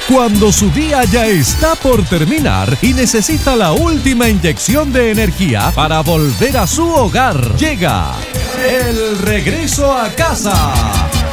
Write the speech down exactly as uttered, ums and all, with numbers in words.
Cuando su día ya está por terminar y necesita la última inyección de energía para volver a su hogar, llega el regreso a casa.